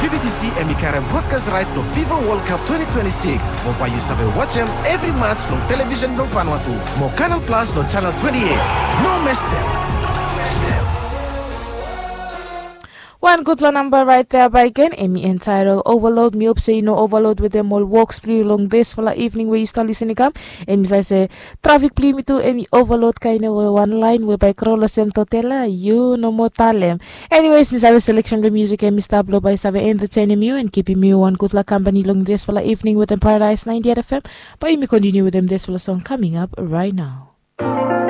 PBTC and Mikaram podcast right to FIFA World Cup 2026. Mopa you sabe watch them every match no television no Vanuatu. Mo Canal Plus no channel 28. No mess them. One good number right there by again. Emi entitled Overload. Me hope say no overload with them all walks play along this for the evening where you start listening come. Emi say traffic play me too. Emi overload kind of one line where by crawler sem totela you no more talem. Anyways, Miss have a selection of the music and Mr. Blow by Save entertaining you and keeping me one good luck company along this for the evening with them Paradise 90 FM. But me continue with them this for the song coming up right now.